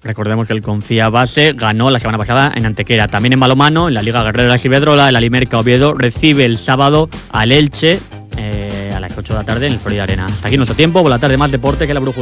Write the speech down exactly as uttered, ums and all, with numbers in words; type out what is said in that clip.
Recordemos que el Confía Base ganó la semana pasada en Antequera. También en balonmano, en la Liga Guerrero de la Iberdrola, el Alimerca Oviedo recibe el sábado al Elche eh, a las ocho de la tarde en el Florida Arena. Hasta aquí nuestro tiempo, por la tarde más deporte que la brújula.